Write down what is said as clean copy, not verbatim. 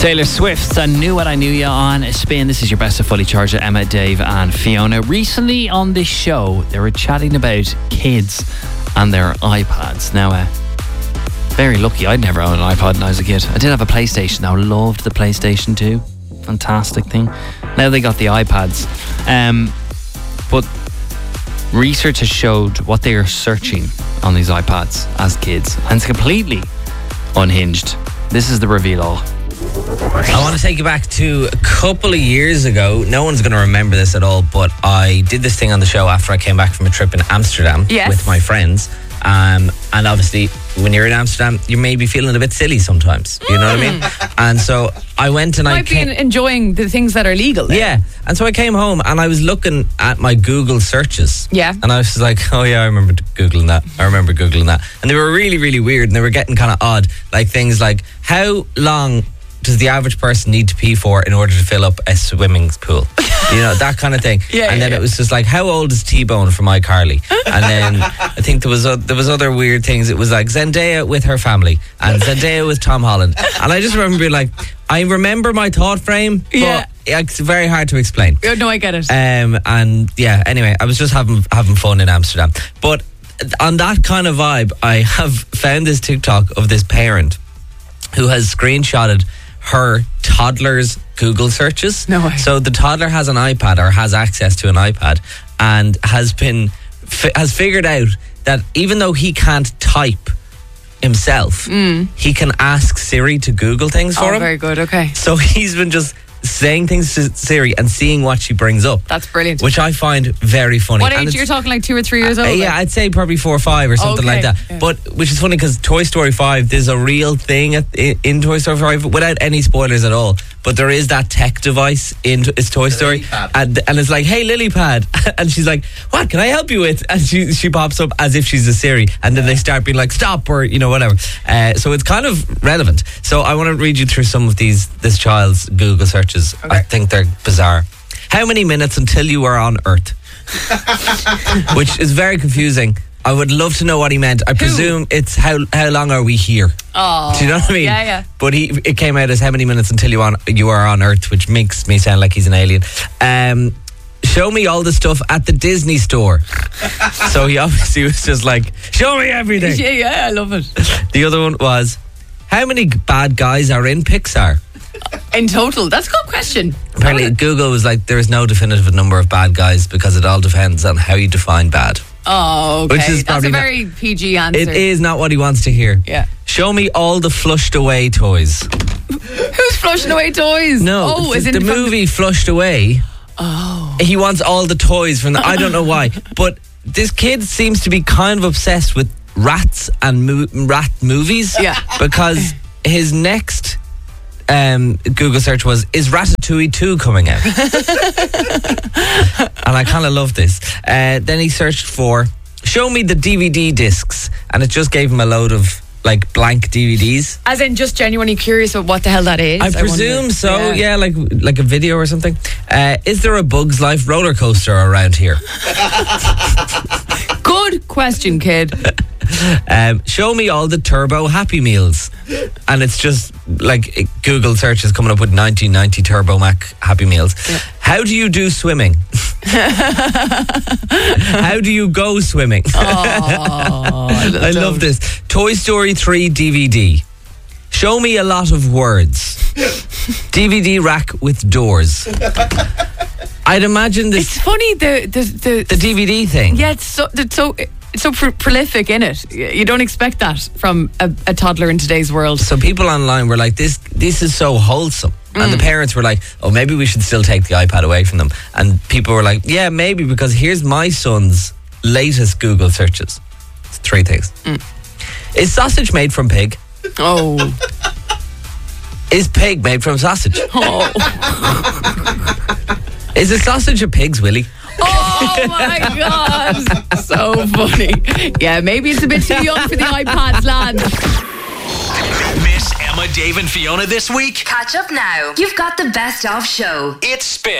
Taylor Swift, I Knew What I Knew You on Spin. This is your best of Fully Charged, Emma, Dave and Fiona. Recently on this show, they were chatting about kids and their iPads. Now, very lucky, I'd never owned an iPod when I was a kid. I did have a PlayStation though, loved the PlayStation 2. Fantastic thing. Now they got the iPads. But research has showed what they are searching on these iPads as kids, and it's completely unhinged. This is the reveal all. I want to take you back to a couple of years ago. No one's going to remember this at all, but I did this thing on the show after I came back from a trip in Amsterdam with my friends. And obviously, when you're in Amsterdam, you may be feeling a bit silly sometimes. You know what I mean? And so I went and might be enjoying the things that are legal then. Yeah. And so I came home and I was looking at my Google searches. Yeah. And I was like, oh yeah, I remember Googling that. And they were really, really weird, and they were getting kind of odd. Like things like, how long does the average person need to pee for in order to fill up a swimming pool? You know, that kind of thing. And then it was just like, how old is T-Bone from iCarly? And then I think there was other weird things. It was like Zendaya with her family and Zendaya with Tom Holland. And I just remember being like, I remember my thought frame, but it's very hard to explain. No, I get it. And yeah, anyway, I was just having fun in Amsterdam. But on that kind of vibe, I have found this TikTok of this parent who has screenshotted her toddler's Google searches. No way. So the toddler has an iPad, or has access to an iPad, and has figured out that even though he can't type himself, he can ask Siri to Google things for him. Very good, okay. So he's been just saying things to Siri and seeing what she brings up. That's brilliant. Which I find very funny. What age? You're talking like 2 or 3 years old? Yeah, I'd say probably 4 or 5 or something like that. Yeah. But which is funny because Toy Story 5, there's a real thing in Toy Story 5 without any spoilers at all. But there is that tech device in it's Toy Story, and it's like, hey, Lilypad, and she's like, what can I help you with? And she pops up as if she's a Siri, and then they start being like, stop, or whatever. So it's kind of relevant. So I want to read you through some of this child's Google searches. Okay. I think they're bizarre. How many minutes until you are on Earth? Which is very confusing. I would love to know what he meant. I presume it's how long are we here? Oh, do you know what I mean? Yeah. But it came out as how many minutes until you are on Earth, which makes me sound like he's an alien. Show me all the stuff at the Disney store. So he obviously was just like, show me everything. Yeah, I love it. The other one was, how many bad guys are in Pixar? In total? That's a good question. Apparently Google was like, there is no definitive number of bad guys because it all depends on how you define bad. Oh, okay. Which is that's a very PG answer. It is not what he wants to hear. Yeah. Show me all the flushed away toys. Who's flushing away toys? No, oh, the movie Flushed Away. Oh. He wants all the toys from I don't know why. But this kid seems to be kind of obsessed with rats and rat movies. Yeah. Because his next Google search was, is Ratatouille 2 coming out? And I kind of love this. Then he searched for, show me the DVD discs, and it just gave him a load of like blank DVDs. As in just genuinely curious about what the hell that is? I presume so, yeah, like a video or something. Is there a Bug's Life roller coaster around here? Good question, kid. Show me all the Turbo Happy Meals. And it's just like Google search is coming up with 1990 Turbo Mac Happy Meals. Yeah. How do you do swimming? How do you go swimming? I love this. Toy Story 3 DVD. Show me a lot of words. DVD rack with doors. I'd imagine this. It's funny the DVD thing. Yeah, it's so prolific in it. You don't expect that from a toddler in today's world. So people online were like, this is so wholesome. And the parents were like, oh, maybe we should still take the iPad away from them. And people were like, yeah, maybe, because here's my son's latest Google searches. It's 3 things. Is sausage made from pig? Oh. Is pig made from sausage? Oh. Is a sausage a pig's willy? Oh my God. So funny. Yeah, maybe it's a bit too young for the iPads, lads. Miss Emma, Dave and Fiona this week? Catch up now. You've got the best of show. It's Spin.